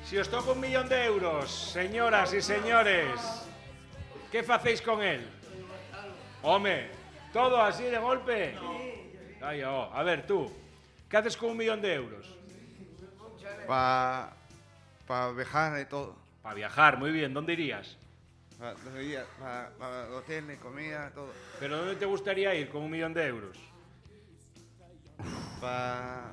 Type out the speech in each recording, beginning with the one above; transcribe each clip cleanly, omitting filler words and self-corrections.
Si os toca 1 millón de euros, señoras y señores, ¿qué facéis con él? Home, todo así de golpe. Ay, oh. A ver, tú, ¿qué haces con 1 millón de euros? Para viajar y todo. Para viajar, muy bien. ¿Dónde irías? Para hoteles, comida, todo. ¿Pero dónde te gustaría ir con 1 millón de euros? Para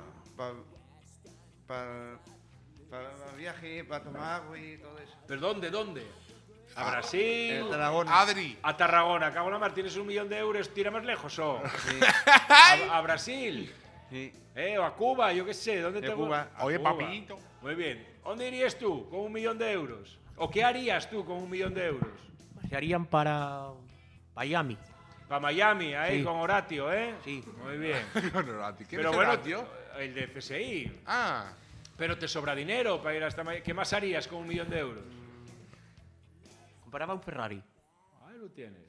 viaje, para tomar agua y todo eso. ¿Pero dónde? ¿A Brasil? Tarragona. Adri. A Tarragona. Cago en la mar, ¿tienes 1 millón de euros? ¿Tira más lejos o? Sí. ¿A Brasil? Sí. O a Cuba, yo qué sé. ¿Dónde De te Cuba. a Oye, Cuba. papito. Muy bien. ¿Dónde irías tú con 1 millón de euros? ¿O qué harías tú con 1 millón de euros? Se harían para Miami. Para Miami, ahí Sí. con Horatio, ¿eh? Sí. Muy bien. Bueno, ¿quién Pero es bueno, Horatio? el de CSI. Ah, Pero te sobra dinero para ir hasta Miami. ¿Qué más harías con 1 millón de euros? Compraba un Ferrari. Ahí lo tienes.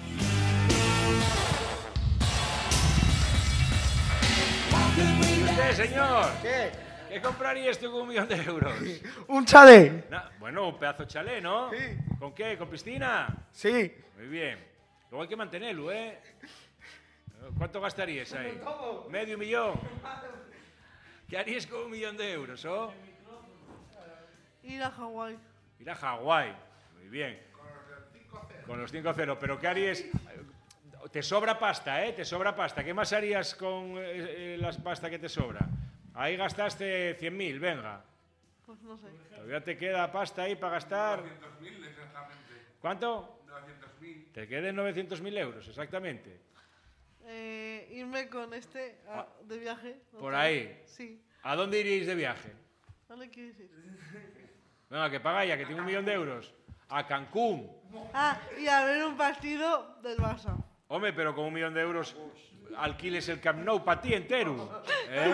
¿Usted, señor? ¿Qué? ¿Qué comprarías tú con 1 millón de euros? ¿Un chalet? Bueno, un pedazo de chalet, ¿no? Sí. ¿Con qué? ¿Con piscina? Sí. Muy bien. Luego hay que mantenerlo, ¿eh? ¿Cuánto gastarías ahí? ¿Medio millón? ¿Qué harías con 1 millón de euros, oh? Ir a Hawái. Ir a Hawái. Muy bien. Con los 5-0. ¿Pero qué harías? Te sobra pasta, ¿eh? Te sobra pasta. ¿Qué más harías con la pasta que te sobra? Ahí gastaste 100.000, venga. Pues no sé. Todavía te queda pasta ahí para gastar. 900.000 exactamente. ¿Cuánto? 900.000. Te queden 900.000 euros, exactamente. Irme con de viaje. Por ahí. Sí. ¿A dónde iríais de viaje? ¿Dónde quieres ir? Venga, que paga ya, que tengo 1 millón de euros. A Cancún. Y a ver un partido del Barça. Hombre, pero con 1 millón de euros alquiles el Camp Nou para ti entero. ¿Eh?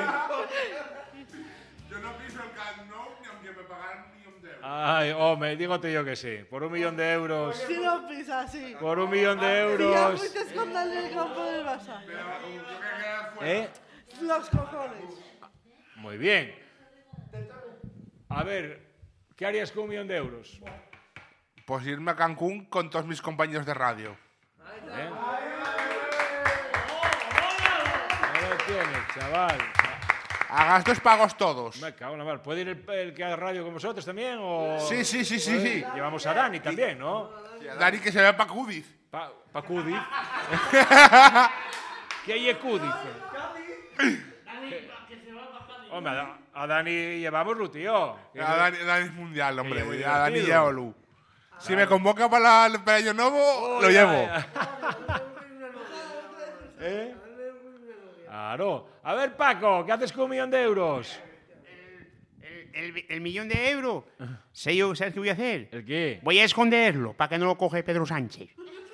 Yo no piso el Camp Nou ni aunque me pagaran 1 millón de euros. Ay, hombre, dígote yo que sí. Por 1 millón de euros. Si no pisas, sí. Por 1 millón de Si ya euros. fuiste a esconder en el campo del Barça. Pero yo que quedar fuera. ¿Eh? Los cojones. Muy bien. A ver, ¿qué harías con 1 millón de euros? Pues irme a Cancún con todos mis compañeros de radio. ¿Eh? Ahí lo tienes, chaval. A gastos pagos todos. Me cago en la mar. ¿Puede ir el que haga radio con vosotros también? O... Sí. Llevamos a Dani también, ¿no? Dani que se ve para Cudiz. Pa Cudiz. ¿Qué hay en Cudiz? Hombre, a Dani llevámoslo, tío. A Dani es mundial, hombre. muy A Dani divertido. llévalo. Si me convoca para el año nuevo, lo llevo. ¿Eh? Claro. A ver, Paco, ¿qué haces con 1 millón de euros? El millón de euros. ¿Sabes qué voy a hacer? ¿El qué? Voy a esconderlo para que no lo coge Pedro Sánchez.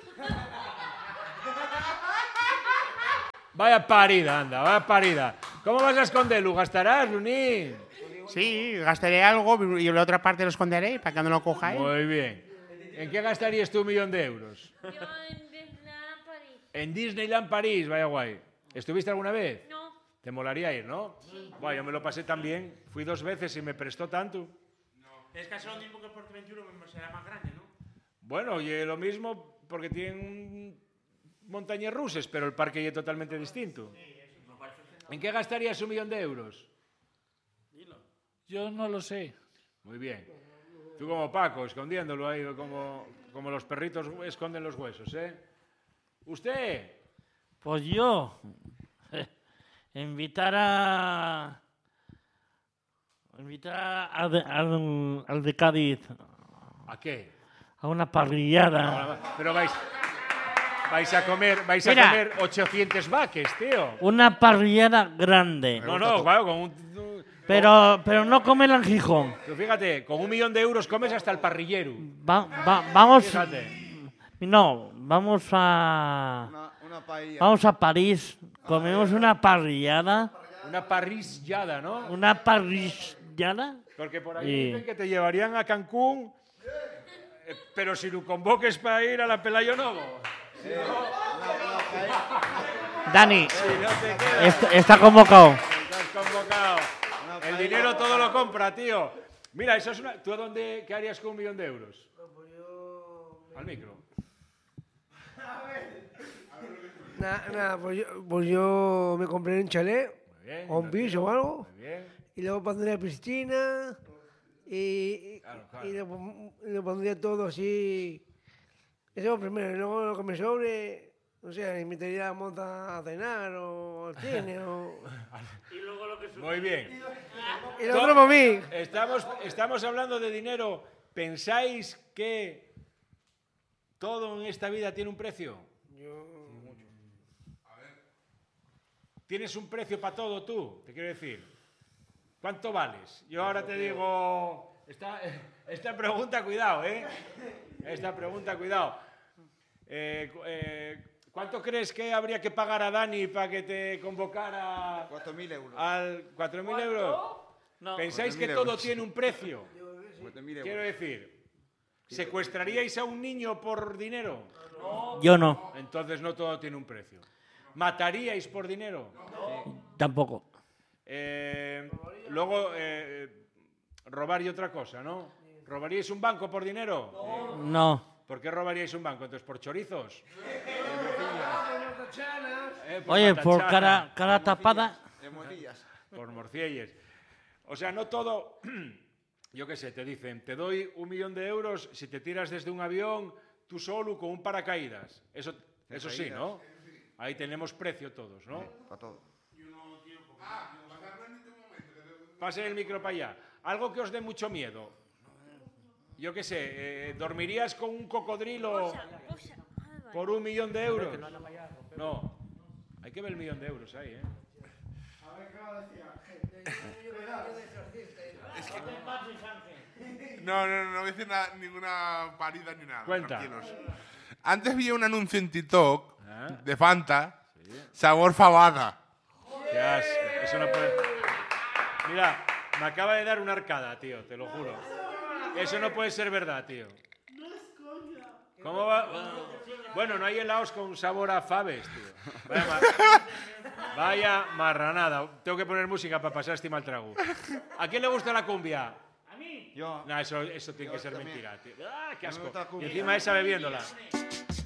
Vaya parida, anda, vaya parida. ¿Cómo vas a esconderlo? ¿Gastarás, Lunín? Sí, gastaré algo y la otra parte lo esconderé para que no lo coja él. Muy bien. ¿En qué gastarías tú 1 millón de euros? Yo en Disneyland París. En Disneyland París, vaya guay. ¿Estuviste alguna vez? No. Te molaría ir, ¿no? Sí. Bueno, yo me lo pasé tan bien. Fui 2 veces y me prestó tanto. Es casi lo mismo que el Porte 21, será más grande, ¿no? Bueno, y lo mismo porque tienen montañas rusas, pero el parque ya es totalmente distinto. ¿En qué gastarías 1 millón de euros? Yo no lo sé. Muy bien. Tú como Paco, escondiéndolo ahí, como los perritos esconden los huesos, ¿eh? ¿Usted? Pues yo invitar al de Cádiz ¿A qué? a una parrillada. Pero vais a comer Mira. 800 vaques, tío. Una parrillada grande. No, claro, con un... Pero no comer en Gijón. Tú fíjate, con 1 millón de euros comes hasta el parrillero. Vamos. Fíjate. No, vamos a. Una paella. Vamos a París. Comemos una parrillada. Una parrillada, ¿no? Una parrillada. Porque por ahí Sí. dicen que te llevarían a Cancún, pero si lo convoques para ir a la Pelayo Novo. Dani, Si no te quedas, está convocado. estás convocado. El dinero todo lo compra, tío. Mira, eso es una... ¿Tú a dónde, qué harías con 1 millón de euros? Al micro. Nada, pues yo me compré un chalet Muy bien. o un piso o algo. Muy bien. Y luego pondría piscina y Claro. y lo pondría todo así. Eso primero, y luego lo que me sobre, no sé, invitaría a Mota a cenar o al cine o... Muy bien. Y lo otro para mí. Estamos hablando de dinero. ¿Pensáis que todo en esta vida tiene un precio? ¿Tienes un precio para todo tú? Te quiero decir. ¿Cuánto vales? Yo ahora te digo... Esta pregunta, cuidado, ¿eh? Esta pregunta, cuidado. ¿Cuánto crees que habría que pagar a Dani para que te convocara 4.000 euros. al 4.000 euros? No. ¿Pensáis que 4.000 todo euros. tiene un precio? 4.000 euros. Quiero decir, ¿secuestraríais a un niño por dinero? Yo no, Entonces no todo tiene un precio. ¿Mataríais por dinero? tampoco. Luego, robar y otra cosa, ¿no? ¿Robaríais un banco por dinero? No. ¿Por qué robaríais un banco? Entonces, ¿por chorizos? Oye, por matachana, cara tapada. Hemorrillas. por morcielles. O sea, no todo... Yo qué sé, te dicen, te doy 1 millón de euros si te tiras desde un avión tú solo con un paracaídas. Eso sí, ¿no? Ahí tenemos precio todos, ¿no? Para todo. Pasen el micro para allá. Algo que os dé mucho miedo. Yo qué sé, ¿dormirías con un cocodrilo por 1 millón de euros? No. Hay que ver el 1 millón de euros ahí, ¿eh? No voy a decir ninguna parida ni nada. Cuenta. Tranquilos. Antes vi un anuncio en TikTok Ah. de Fanta, sabor fabada. Qué asco. Eso no puede... Mira, me acaba de dar una arcada, tío, te lo juro. Eso no puede ser verdad, tío. ¿Cómo va? Bueno, no hay helados con sabor a faves, tío. Vaya marranada. Tengo que poner música para pasar este mal trago. ¿A quién le gusta la cumbia? Yo. No, eso tiene que ser también. mentira, tío. ¡Ah, qué me asco! gusta la Y cumbia. encima esa bebiéndola.